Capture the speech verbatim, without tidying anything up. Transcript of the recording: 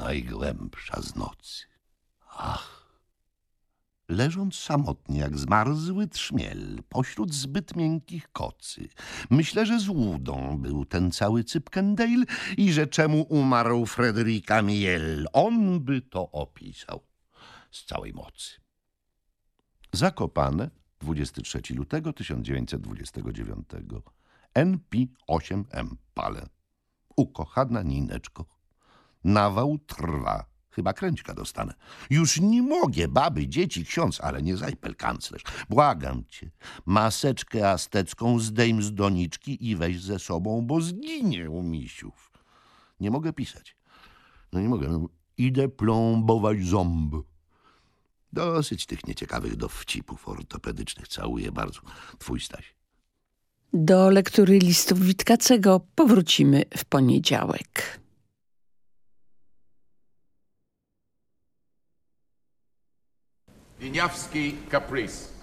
najgłębsza z nocy. Ach! Leżąc samotnie jak zmarzły trzmiel pośród zbyt miękkich kocy, myślę, że złudą był ten cały Cypkendale i że czemu umarł Frederick Amiel. On by to opisał z całej mocy. Zakopane, dwudziestego trzeciego lutego tysiąc dziewięćset dwudziestego dziewiątego. N P osiem M Pale. Ukochana Nineczko. Nawał trwa. Chyba kręćka dostanę. Już nie mogę, baby, dzieci, ksiądz, ale nie zajpel kanclerz. Błagam cię, maseczkę aztecką zdejm z doniczki i weź ze sobą, bo zginie u misiów. Nie mogę pisać. No nie mogę, no, idę plombować ząb. Dosyć tych nieciekawych dowcipów ortopedycznych. Całuję bardzo. Twój Staś. Do lektury listów Witkacego powrócimy w poniedziałek. Wieniawski Caprice.